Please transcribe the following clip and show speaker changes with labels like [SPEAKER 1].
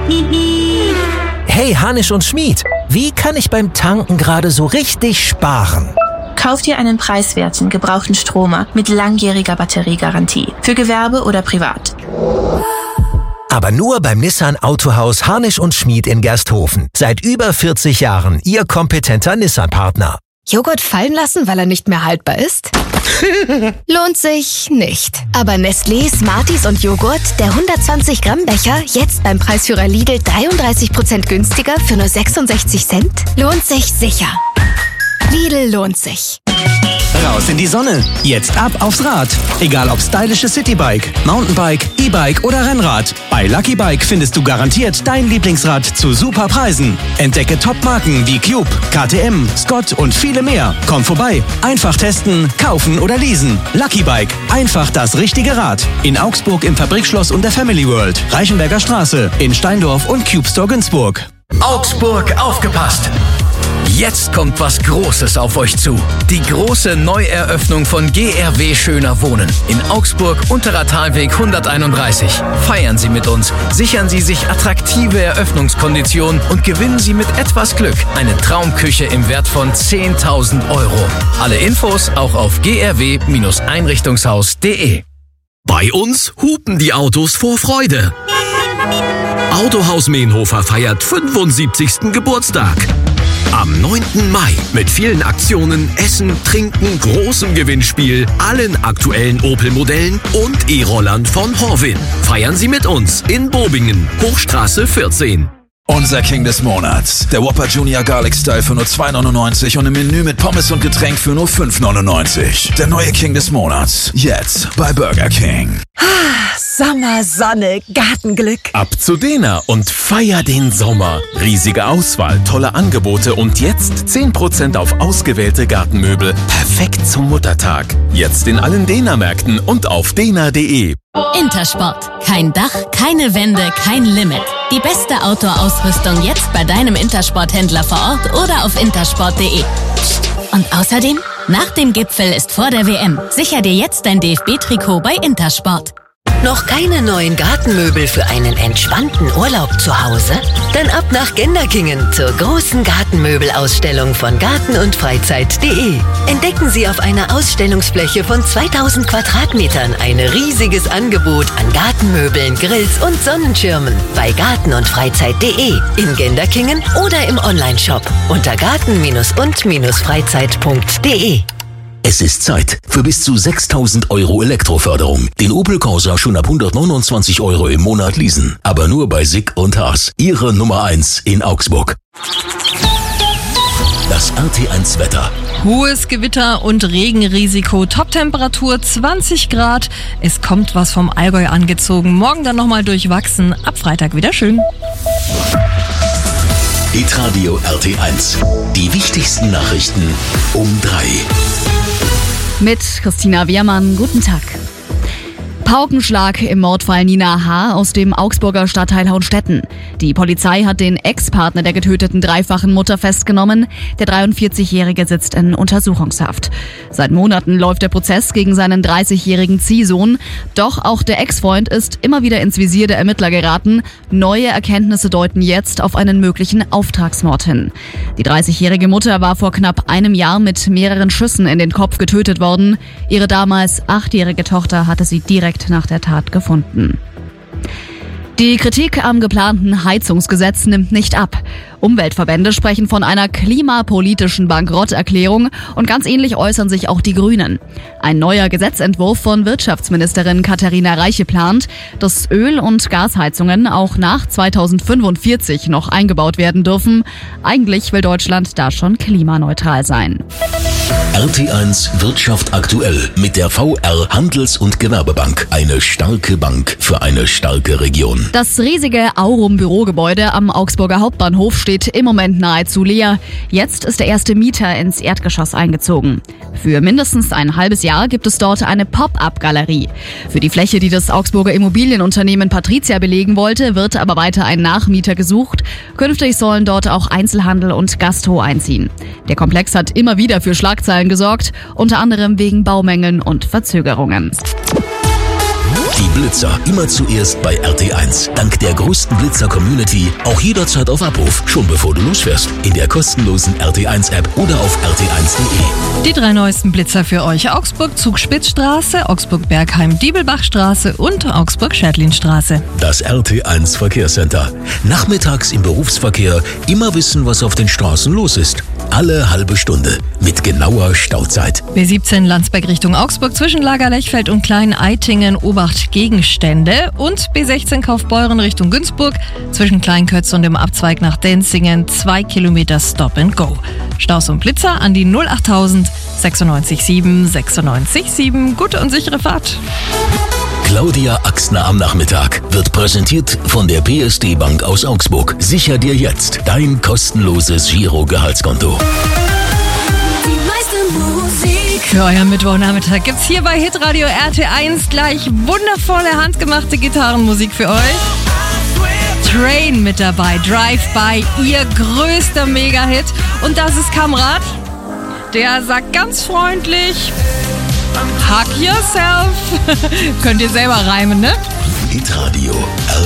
[SPEAKER 1] Hey, Hanisch und Schmied, wie kann ich beim Tanken gerade so richtig sparen?
[SPEAKER 2] Kauf dir einen preiswerten, gebrauchten Stromer mit langjähriger Batteriegarantie. Für Gewerbe oder privat.
[SPEAKER 1] Aber nur beim Nissan Autohaus Hanisch und Schmied in Gersthofen. Seit über 40 Jahren Ihr kompetenter Nissan-Partner.
[SPEAKER 3] Joghurt fallen lassen, weil er nicht mehr haltbar ist? Lohnt sich nicht. Aber Nestlé, Smarties und Joghurt, der 120 Gramm Becher, jetzt beim Preisführer Lidl 33% günstiger für nur 66 Cent? Lohnt sich sicher. Lidl lohnt sich.
[SPEAKER 4] Raus in die Sonne. Jetzt ab aufs Rad. Egal ob stylisches Citybike, Mountainbike, E-Bike oder Rennrad. Bei Lucky Bike findest du garantiert dein Lieblingsrad zu super Preisen. Entdecke Top-Marken wie Cube, KTM, Scott und viele mehr. Komm vorbei. Einfach testen, kaufen oder leasen. Lucky Bike. Einfach das richtige Rad. In Augsburg im Fabrikschloss und der Family World. Reichenberger Straße. In Steindorf und Cube Store Günzburg.
[SPEAKER 5] Augsburg, aufgepasst! Jetzt kommt was Großes auf euch zu. Die große Neueröffnung von GRW Schöner Wohnen in Augsburg, Unterer Talweg 131. Feiern Sie mit uns, sichern Sie sich attraktive Eröffnungskonditionen und gewinnen Sie mit etwas Glück eine Traumküche im Wert von 10.000 Euro. Alle Infos auch auf grw-einrichtungshaus.de.
[SPEAKER 6] Bei uns hupen die Autos vor Freude. Autohaus Meenhofer feiert 75. Geburtstag. Am 9. Mai mit vielen Aktionen, Essen, Trinken, großem Gewinnspiel, allen aktuellen Opel-Modellen und E-Rollern von Horwin. Feiern Sie mit uns in Bobingen, Hochstraße 14.
[SPEAKER 7] Unser King des Monats. Der Whopper Junior Garlic Style für nur 2,99 und im Menü mit Pommes und Getränk für nur 5,99. Der neue King des Monats. Jetzt bei Burger King.
[SPEAKER 8] Sommer, Sonne, Gartenglück.
[SPEAKER 9] Ab zu Dena und feier den Sommer. Riesige Auswahl, tolle Angebote und jetzt 10% auf ausgewählte Gartenmöbel. Perfekt zum Muttertag. Jetzt in allen Dena-Märkten und auf dena.de.
[SPEAKER 10] Intersport. Kein Dach, keine Wände, kein Limit. Die beste Outdoor-Ausrüstung jetzt bei deinem Intersport-Händler vor Ort oder auf intersport.de. Und außerdem, nach dem Gipfel ist vor der WM. Sicher dir jetzt dein DFB-Trikot bei Intersport.
[SPEAKER 11] Noch keine neuen Gartenmöbel für einen entspannten Urlaub zu Hause? Dann ab nach Genderkingen zur großen Gartenmöbelausstellung von garten- und freizeit.de. Entdecken Sie auf einer Ausstellungsfläche von 2000 Quadratmetern ein riesiges Angebot an Gartenmöbeln, Grills und Sonnenschirmen bei garten- und freizeit.de, in Genderkingen oder im Onlineshop unter garten-und-freizeit.de.
[SPEAKER 12] Es ist Zeit für bis zu 6.000 Euro Elektroförderung. Den Opel Corsa schon ab 129 Euro im Monat leasen. Aber nur bei Sick und Haas. Ihre Nummer 1 in Augsburg. Das RT1 Wetter.
[SPEAKER 13] Hohes Gewitter und Regenrisiko. Toptemperatur 20 Grad. Es kommt was vom Allgäu angezogen. Morgen dann nochmal durchwachsen. Ab Freitag wieder schön.
[SPEAKER 12] Hitradio RT1. Die wichtigsten Nachrichten um 3.
[SPEAKER 14] Mit Christina Wehrmann, guten Tag. Paukenschlag im Mordfall Nina H. aus dem Augsburger Stadtteil Hohenstetten. Die Polizei hat den Ex-Partner der getöteten dreifachen Mutter festgenommen. Der 43-Jährige sitzt in Untersuchungshaft. Seit Monaten läuft der Prozess gegen seinen 30-jährigen Ziehsohn. Doch auch der Ex-Freund ist immer wieder ins Visier der Ermittler geraten. Neue Erkenntnisse deuten jetzt auf einen möglichen Auftragsmord hin. Die 30-jährige Mutter war vor knapp einem Jahr mit mehreren Schüssen in den Kopf getötet worden. Ihre damals 8-jährige Tochter hatte sie direkt nach der Tat gefunden. Die Kritik am geplanten Heizungsgesetz nimmt nicht ab. Umweltverbände sprechen von einer klimapolitischen Bankrotterklärung und ganz ähnlich äußern sich auch die Grünen. Ein neuer Gesetzentwurf von Wirtschaftsministerin Katharina Reiche plant, dass Öl- und Gasheizungen auch nach 2045 noch eingebaut werden dürfen. Eigentlich will Deutschland da schon klimaneutral sein.
[SPEAKER 12] RT1 Wirtschaft aktuell mit der VR Handels- und Gewerbebank. Eine starke Bank für eine starke Region.
[SPEAKER 14] Das riesige Aurum-Bürogebäude am Augsburger Hauptbahnhof steht im Moment nahezu leer. Jetzt ist der erste Mieter ins Erdgeschoss eingezogen. Für mindestens ein halbes Jahr gibt es dort eine Pop-up-Galerie. Für die Fläche, die das Augsburger Immobilienunternehmen Patrizia belegen wollte, wird aber weiter ein Nachmieter gesucht. Künftig sollen dort auch Einzelhandel und Gastro einziehen. Der Komplex hat immer wieder für Schlagzeilen gesorgt, unter anderem wegen Baumängeln und Verzögerungen.
[SPEAKER 12] Die Blitzer immer zuerst bei RT1. Dank der größten Blitzer-Community auch jederzeit auf Abruf, schon bevor du losfährst. In der kostenlosen RT1-App oder auf rt1.de.
[SPEAKER 13] Die 3 neuesten Blitzer für euch: Augsburg Zugspitzstraße, Augsburg Bergheim Diebelbachstraße und Augsburg Schädlinstraße.
[SPEAKER 12] Das RT1 Verkehrscenter. Nachmittags im Berufsverkehr immer wissen, was auf den Straßen los ist. Alle halbe Stunde mit genauer Stauzeit.
[SPEAKER 13] B17 Landsberg Richtung Augsburg zwischen Lager-Lechfeld und Klein-Eitingen Obacht Gegenstände und B16 Kaufbeuren Richtung Günzburg zwischen Kleinkötz und dem Abzweig nach Denzingen 2 Kilometer Stop and Go. Staus und Blitzer an die 08000 96 7 96 7. Gute und sichere Fahrt.
[SPEAKER 12] Claudia Axner am Nachmittag wird präsentiert von der PSD Bank aus Augsburg. Sicher dir jetzt dein kostenloses Giro-Gehaltskonto.
[SPEAKER 13] Für euren Mittwochnachmittag gibt's hier bei Hitradio RT1 gleich wundervolle handgemachte Gitarrenmusik für euch. Train mit dabei, Drive-By, ihr größter Mega-Hit. Und das ist Kamrat, der sagt ganz freundlich: Hug yourself. Könnt ihr selber reimen, ne?
[SPEAKER 12] Hitradio